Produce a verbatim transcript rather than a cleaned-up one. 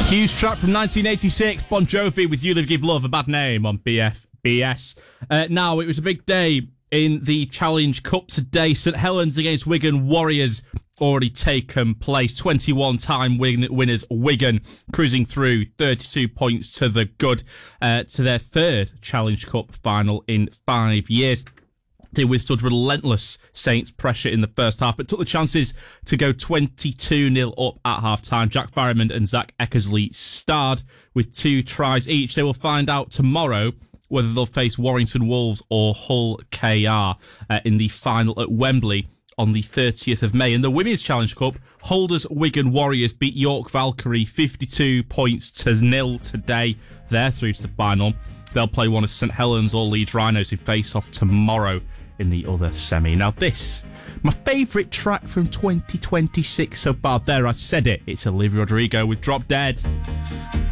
Huge track from nineteen eighty-six, Bon Jovi with You Live Give Love a Bad Name on B F B S. Uh, now, it was a big day in the Challenge Cup today. St Helens against Wigan Warriors already taken place. twenty-one time win- winners Wigan cruising through thirty-two points to the good uh, to their third Challenge Cup final in five years. They withstood relentless Saints pressure in the first half, but took the chances to go twenty-two nil up at half-time. Jack Farriman and Zach Eckersley starred with two tries each. They will find out tomorrow whether they'll face Warrington Wolves or Hull K R uh, in the final at Wembley on the thirtieth of May. In the Women's Challenge Cup, Holders Wigan Warriors beat York Valkyrie fifty-two points to nil today. They're through to the final. They'll play one of St Helens or Leeds Rhinos, who face off tomorrow in the other semi. Now this, my favourite track from twenty twenty-six so far. There, I said it. It's Olivia Rodrigo with Drop Dead.